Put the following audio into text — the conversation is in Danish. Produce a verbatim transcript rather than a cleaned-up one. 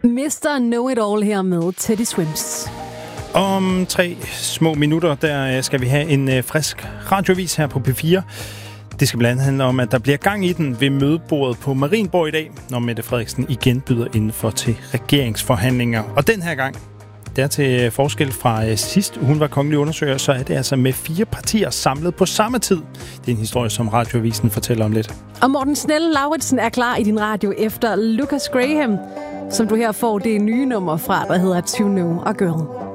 mister Know-It-All her med Teddy Swims. Om tre små minutter, der skal vi have en frisk radioavis her på P fire. Det skal blandt andet handle om, at der bliver gang i den ved mødebordet på Marienborg i dag, når Mette Frederiksen igen byder indenfor til regeringsforhandlinger. Og den her gang, der til forskel fra sidst hun var kongelig undersøger, så er det altså med fire partier samlet på samme tid. Det er en historie, som radioavisen fortæller om lidt. Og Morten Snelle Lauritsen er klar i din radio efter Lucas Graham, som du her får det nye nummer fra, der hedder To Know a Girl.